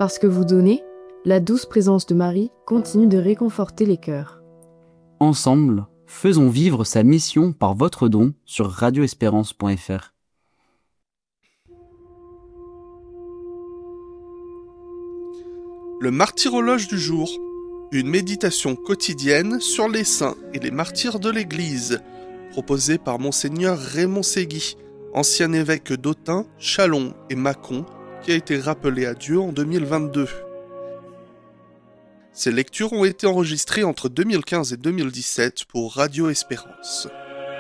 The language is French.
Parce que vous donnez, la douce présence de Marie continue de réconforter les cœurs. Ensemble, faisons vivre sa mission par votre don sur radioespérance.fr. Le martyrologe du jour, une méditation quotidienne sur les saints et les martyrs de l'Église, proposée par Monseigneur Raymond Ségui, ancien évêque d'Autun, Châlons et Mâcon, qui a été rappelé à Dieu en 2022. Ces lectures ont été enregistrées entre 2015 et 2017 pour Radio Espérance.